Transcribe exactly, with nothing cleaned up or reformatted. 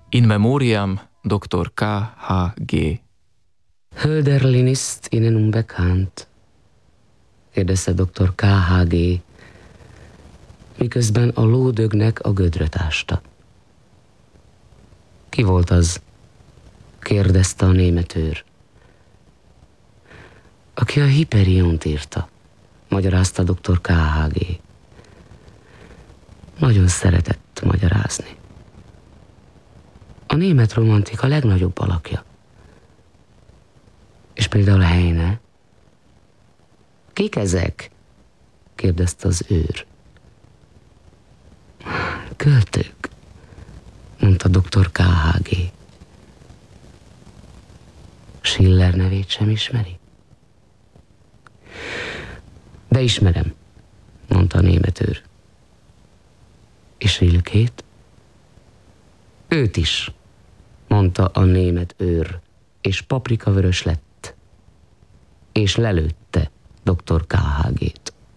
In memoriam doktor K H G. Hölderlin ist Ihnen unbekannt? Kérdezte doktor K H G, miközben a lódögnek a gödröt ásta. Ki volt az? Kérdezte a német őr. Aki a Hiperiont írta, magyarázta doktor K H G. Nagyon szeretett magyarázni. A német romantika legnagyobb alakja. És például Heine. Kik ezek? Kérdezte az őr. Költők, mondta doktor K H G. Schiller nevét sem ismeri? De ismerem, mondta a német őr. És Rilkét? Őt is, mondta a német őr, és paprikavörös lett, és lelőtte doktor K H G-t.